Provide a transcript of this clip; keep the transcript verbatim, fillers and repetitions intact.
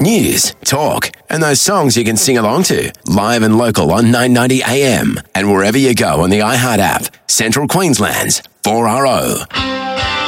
news, talk, and those songs you can sing along to, live and local on nine ninety A M and wherever you go on the iHeart app. Central Queensland's four R O.